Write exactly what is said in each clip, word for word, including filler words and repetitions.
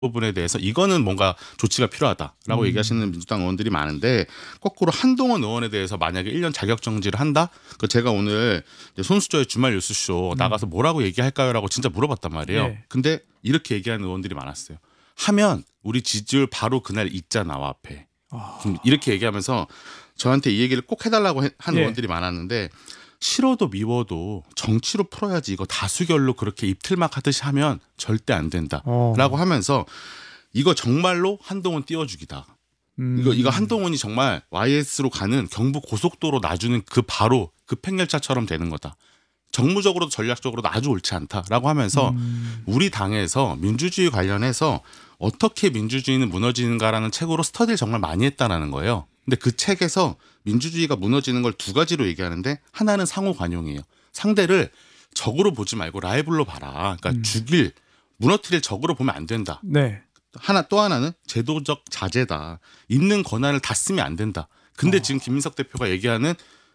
부분에 대해서 이거는 뭔가 조치가 필요하다라고 음. 얘기하시는 민주당 의원들이 많은데 거꾸로 한동훈 의원에 대해서 만약에 일 년 자격정지를 한다? 그 제가 오늘 손수조의 주말 뉴스쇼 음. 나가서 뭐라고 얘기할까요라고 진짜 물어봤단 말이에요. 네. 근데 이렇게 얘기하는 의원들이 많았어요. 하면 우리 지지율 바로 그날 있자 나와 앞에. 아. 좀 이렇게 얘기하면서 저한테 이 얘기를 꼭 해달라고 해- 한 예. 의원들이 많았는데 싫어도 미워도 정치로 풀어야지 이거 다수결로 그렇게 입틀막 하듯이 하면 절대 안 된다라고 어. 하면서 이거 정말로 한동훈 띄워주기다. 음. 이거 이거 한동훈이 정말 와이에스로 가는 경부 고속도로 놔주는 그 바로 그 팽열차처럼 되는 거다. 정무적으로도 전략적으로도 아주 옳지 않다라고 하면서 음. 우리 당에서 민주주의 관련해서 어떻게 민주주의는 무너지는가라는 책으로 스터디를 정말 많이 했다라는 거예요. 근데 그 책에서 민주주의가 무너지는 걸 두 가지로 얘기하는데 하나는 상호 관용이에요. 상대를 적으로 보지 말고 라이벌로 봐라. 그러니까 음. 죽일 무너뜨릴 적으로 보면 안 된다. 네. 하나 또 하나는 제도적 자제다. 있는 권한을 다 쓰면 안 된다. 근데 어. 지금 김민석 대표가 얘기하는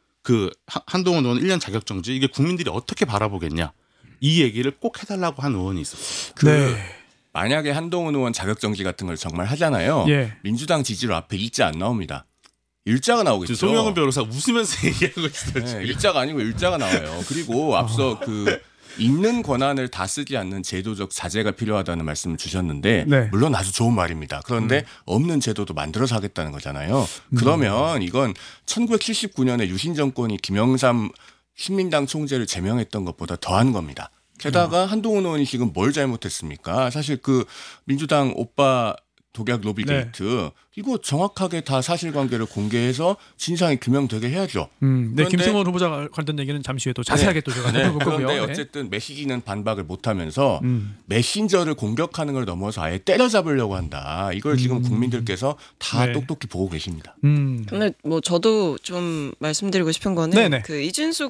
그 하- 한동훈 의원 일 년 자격정지 이게 국민들이 어떻게 바라보겠냐. 이 얘기를 꼭 해달라고 한 의원이 있었어요. 그 네. 만약에 한동훈 의원 자격정지 같은 걸 정말 하잖아요. 예. 민주당 지지율 앞에 일자 안 나옵니다. 일자가 나오겠죠. 지금 송영은 변호사 웃으면서 얘기하고 있어요. 네, 지금. 일자가 아니고 일자가 나와요. 그리고 앞서 그 있는 권한을 다 쓰지 않는 제도적 자제가 필요하다는 말씀을 주셨는데 네. 물론 아주 좋은 말입니다. 그런데 없는 제도도 만들어서 하겠다는 거잖아요. 그러면 이건 천구백칠십구 년에 유신 정권이 김영삼 신민당 총재를 제명했던 것보다 더한 겁니다. 게다가 한동훈 의원이 지금 뭘 잘못했습니까? 사실 그 민주당 오빠 독약 로비 네. 게이트 이거 정확하게 다 사실관계를 공개해서 진상이 규명되게 해야죠. 음. 네, 그런데- 김승원 후보자 관련 얘기는 잠시 후에 또 자세하게 또 제가 네, 해볼 거고요. 그런데 네. 어쨌든 메시지는 반박을 못하면서 음. 메신저를 공격하는 걸 넘어서 아예 때려잡으려고 한다. 이걸 지금 음. 국민들께서 다 네. 똑똑히 보고 계십니다. 음. 근데 뭐 저도 좀 말씀드리고 싶은 거는 네네. 그 이진숙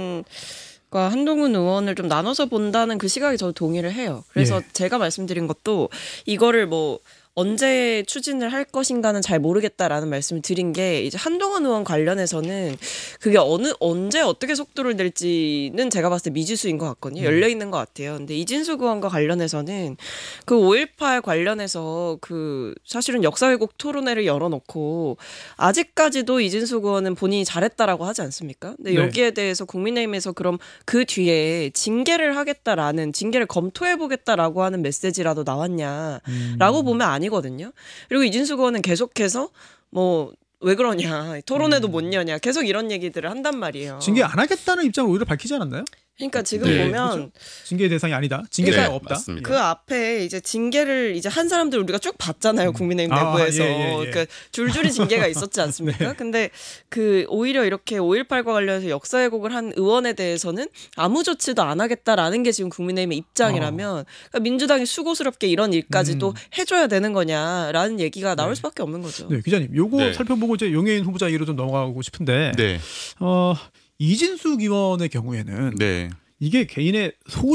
의원과 한동훈 의원을 좀 나눠서 본다는 그 시각에 저도 동의를 해요. 그래서 예. 제가 말씀드린 것도 이거를 뭐 언제 추진을 할 것인가는 잘 모르겠다라는 말씀을 드린 게 이제 한동훈 의원 관련해서는 그게 어느 언제 어떻게 속도를 낼지는 제가 봤을 때 미지수인 것 같거든요. 열려 있는 것 같아요. 근데 이진숙 의원과 관련해서는 그 오일팔 관련해서 그 사실은 역사 왜곡 토론회를 열어놓고 아직까지도 이진숙 의원은 본인이 잘했다라고 하지 않습니까? 근데 네. 여기에 대해서 국민의힘에서 그럼 그 뒤에 징계를 하겠다라는 징계를 검토해보겠다라고 하는 메시지라도 나왔냐라고 음. 보면 아니거든요. 그리고 이진숙 의원은 계속해서 뭐 왜 그러냐 토론회도 못 여냐 계속 이런 얘기들을 한단 말이에요. 징계 안 하겠다는 입장을 오히려 밝히지 않았나요? 그러니까 지금 네. 보면 징계 대상이 아니다. 징계 네, 대상 없다. 맞습니다. 그 앞에 이제 징계를 이제 한 사람들 우리가 쭉 봤잖아요. 국민의힘 아, 내부에서. 예, 예, 예. 그러니까 줄줄이 징계가 있었지 않습니까? 근데 그 오히려 이렇게 오일팔과 관련해서 역사 왜곡을 한 의원에 대해서는 아무 조치도 안 하겠다라는 게 지금 국민의힘의 입장이라면 그러니까 민주당이 수고스럽게 이런 일까지도 음. 해줘야 되는 거냐라는 얘기가 나올 네. 수밖에 없는 거죠. 네, 기자님, 요거 네. 살펴보고 이제 용해인 후보자 얘기로 좀 넘어가고 싶은데, 네, 어, 이진숙 의원의 경우에는 네, 이게 개인의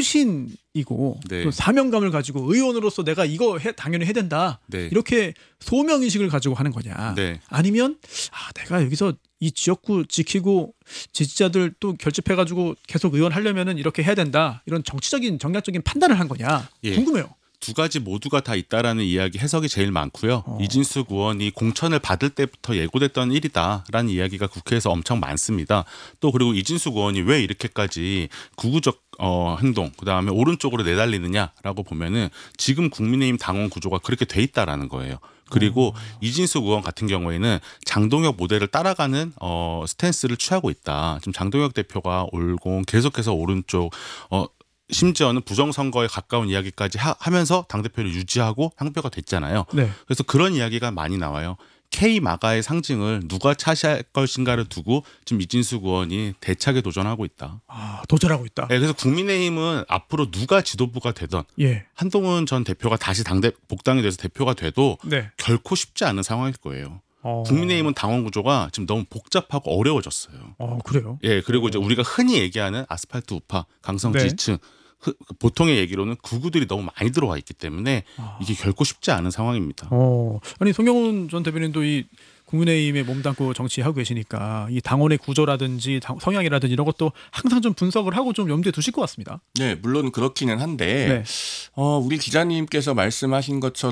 소신이고 네. 또 사명감을 가지고 의원으로서 내가 이거 해, 당연히 해야 된다. 네. 이렇게 소명 인식을 가지고 하는 거냐? 네. 아니면 아 내가 여기서 이 지역구 지키고 지지자들 또 결집해가지고 계속 의원 하려면은 이렇게 해야 된다. 이런 정치적인 정략적인 판단을 한 거냐? 예. 궁금해요. 두 가지 모두가 다 있다라는 이야기 해석이 제일 많고요. 어. 이진숙 의원이 공천을 받을 때부터 예고됐던 일이다라는 이야기가 국회에서 엄청 많습니다. 또 그리고 이진숙 의원이 왜 이렇게까지 구구적 어, 행동 그다음에 오른쪽으로 내달리느냐라고 보면은 지금 국민의힘 당원 구조가 그렇게 돼 있다라는 거예요. 그리고 어. 이진숙 의원 같은 경우에는 장동혁 모델을 따라가는 어, 스탠스를 취하고 있다. 지금 장동혁 대표가 올공 계속해서 오른쪽 어, 심지어는 부정선거에 가까운 이야기까지 하, 하면서 당대표를 유지하고 상표가 됐잖아요. 네. 그래서 그런 이야기가 많이 나와요. K 마가의 상징을 누가 차지할 것인가를 두고 지금 이진숙 의원이 대차게 도전하고 있다. 아 도전하고 있다. 네, 그래서 국민의힘은 앞으로 누가 지도부가 되던 예. 한동훈 전 대표가 다시 당대 복당이 돼서 대표가 돼도 네. 결코 쉽지 않은 상황일 거예요. 어. 국민의힘은 당원 구조가 지금 너무 복잡하고 어려워졌어요. 어 그래요. 예, 그리고 이제 우리가 흔히 얘기하는 아스팔트 우파, 강성 네. 지지층 흐- 보통의 얘기로는 구구들이 너무 많이 들어와 있기 때문에 아. 이게 결코 쉽지 않은 상황입니다. 어, 아니 송영훈 전 대변인도 이 국민의힘에 몸담고 정치하고 계시니까 이 당원의 구조라든지 당- 성향이라든지 이런 것도 항상 좀 분석을 하고 좀 염두에 두실 것 같습니다. 네, 물론 그렇기는 한데 네. 어, 우리 기자님께서 말씀하신 것처럼